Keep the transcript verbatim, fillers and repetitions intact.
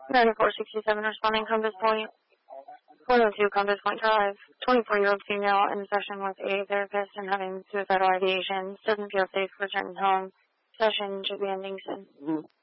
ninety-four sixty-seven responding Compass Point. four oh two Compass Point Drive. twenty-four-year-old female in session with a therapist and having suicidal ideation. Doesn't feel safe returning home. Session should be ending soon. Mm-hmm.